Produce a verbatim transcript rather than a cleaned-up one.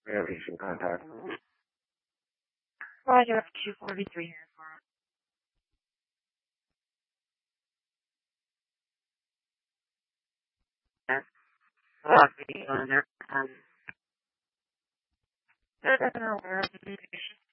Renovation contact. Roger, two forty-three. Yes. Well, the owner, um, they're aware of the condition.